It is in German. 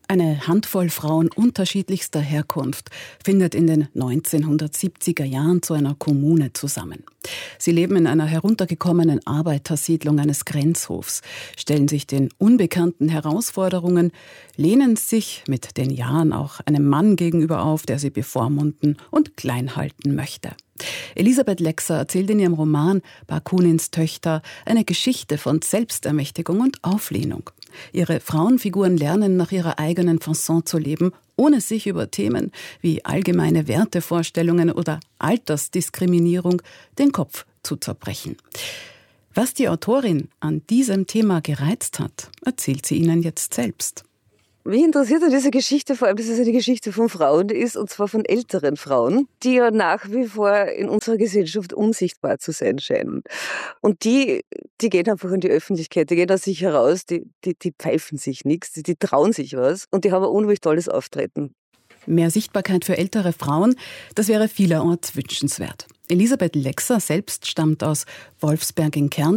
Eine Handvoll Frauen unterschiedlichster Herkunft findet in den 1970er Jahren zu einer Kommune zusammen. Sie leben in einer heruntergekommenen Arbeitersiedlung eines Grenzhofs, stellen sich den unbekannten Herausforderungen, lehnen sich mit den Jahren auch einem Mann gegenüber auf, der sie bevormunden und klein halten möchte. Elisabeth Lexer erzählt in ihrem Roman Bakunins Töchter eine Geschichte von Selbstermächtigung und Auflehnung. Ihre Frauenfiguren lernen nach ihrer eigenen Fasson zu leben, ohne sich über Themen wie allgemeine Wertevorstellungen oder Altersdiskriminierung den Kopf zu zerbrechen. Was die Autorin an diesem Thema gereizt hat, erzählt sie Ihnen jetzt selbst. Mich interessiert an dieser Geschichte vor allem, dass es eine Geschichte von Frauen ist, und zwar von älteren Frauen, die ja nach wie vor in unserer Gesellschaft unsichtbar zu sein scheinen. Und die gehen einfach in die Öffentlichkeit, die gehen aus sich heraus, die pfeifen sich nichts, die trauen sich was und die haben ein unheimlich tolles Auftreten. Mehr Sichtbarkeit für ältere Frauen, das wäre vielerorts wünschenswert. Elisabeth Lexer selbst stammt aus Wolfsberg in Kärnten